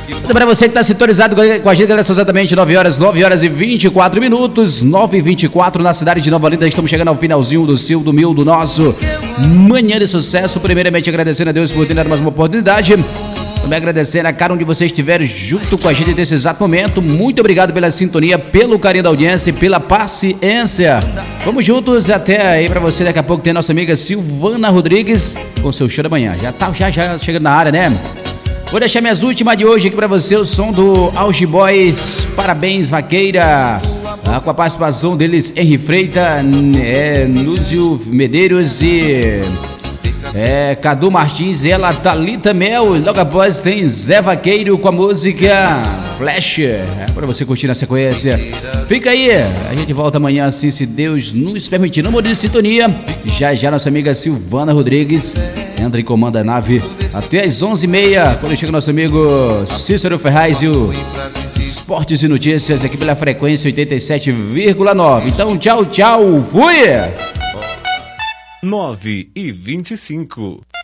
Para você que está sintonizado com a gente, galera, são exatamente 9 horas e 24 minutos, 9h24 na cidade de Nova Olinda. Estamos chegando ao finalzinho do seu, do meu, do nosso Manhã de Sucesso. Primeiramente agradecendo a Deus por ter dado mais uma oportunidade. Também agradecendo a cada um de vocês que estiver junto com a gente nesse exato momento. Muito obrigado pela sintonia, pelo carinho da audiência e pela paciência. Vamos juntos até aí para você. Daqui a pouco tem a nossa amiga Silvana Rodrigues com seu show da manhã. Já chegando na área, né? Vou deixar minhas últimas de hoje aqui pra você, o som do Auge Boys, Parabéns Vaqueira, com a participação deles Henri Freita, Núzio Medeiros e Cadu Martins, ela Thalita Mel. Logo após tem Zé Vaqueiro com a música Flash, pra você curtir na sequência. Fica aí, a gente volta amanhã assim, se Deus nos permitir. Não mude de sintonia, já nossa amiga Silvana Rodrigues entra em comando da nave até às 11h30, quando chega nosso amigo Cícero Ferraz e o Esportes e Notícias aqui pela frequência 87,9. Então tchau, fui! 9h25.